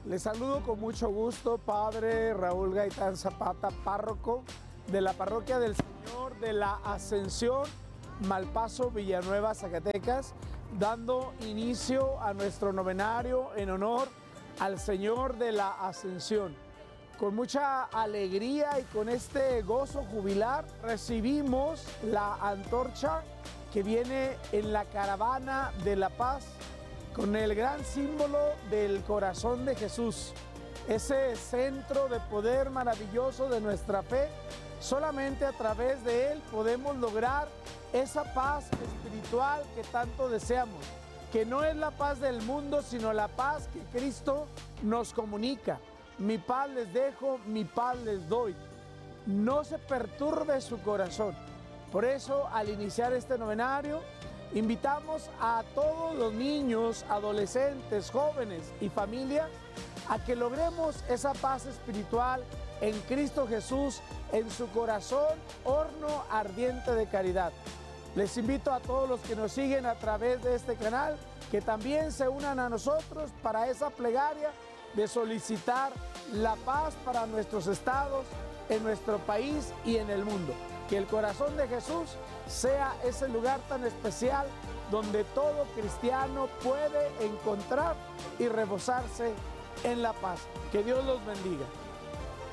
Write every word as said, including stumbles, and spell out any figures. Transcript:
Les saludo con mucho gusto, Padre Raúl Gaitán Zapata, párroco de la Parroquia del Señor de la Ascensión, Malpaso, Villanueva, Zacatecas, dando inicio a nuestro novenario en honor al Señor de la Ascensión. Con mucha alegría y con este gozo jubilar recibimos la antorcha que viene en la caravana de la paz con el gran símbolo del corazón de Jesús, ese centro de poder maravilloso de nuestra fe. Solamente a través de él podemos lograr esa paz espiritual que tanto deseamos, que no es la paz del mundo, sino la paz que Cristo nos comunica. Mi paz les dejo, mi paz les doy. No se perturbe su corazón. Por eso, al iniciar este novenario, invitamos a todos los niños, adolescentes, jóvenes y familias a que logremos esa paz espiritual en Cristo Jesús, en su corazón, horno ardiente de caridad. Les invito a todos los que nos siguen a través de este canal que también se unan a nosotros para esa plegaria de solicitar la paz para nuestros estados, en nuestro país y en el mundo. Que el corazón de Jesús sea ese lugar tan especial donde todo cristiano puede encontrar y rebosarse en la paz. Que Dios los bendiga.